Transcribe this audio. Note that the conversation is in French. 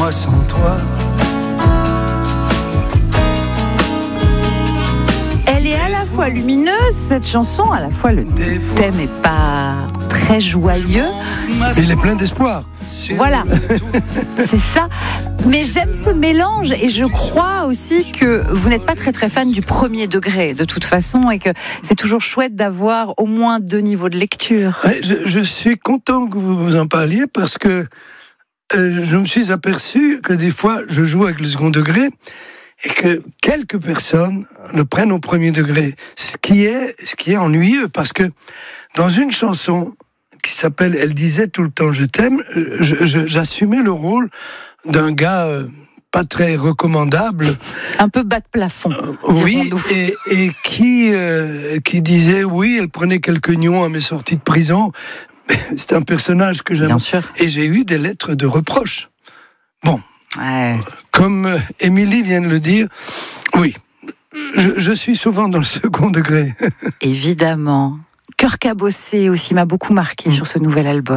moi sans toi. Elle est à la fois lumineuse, cette chanson, à la fois le thème n'est pas très joyeux. Il est plein d'espoir. Voilà, c'est ça. Mais j'aime ce mélange et je crois aussi que vous n'êtes pas très très fan du premier degré de toute façon et que c'est toujours chouette d'avoir au moins 2 niveaux de lecture. Ouais, je suis content que vous en parliez parce que je me suis aperçu que des fois je joue avec le second degré et que quelques personnes le prennent au premier degré, ce qui est ennuyeux parce que dans une chanson qui s'appelle « Elle disait tout le temps je t'aime », j'assumais le rôle d'un gars pas très recommandable. Un peu bas de plafond. Oui, et qui disait, oui, elle prenait quelques nions à mes sorties de prison. C'est un personnage que j'aime. Bien sûr. Et j'ai eu des lettres de reproche. Bon, Ouais. comme Émilie vient de le dire, oui, je suis souvent dans le second degré. Évidemment. Cœur cabossé aussi m'a beaucoup marqué sur ce nouvel album.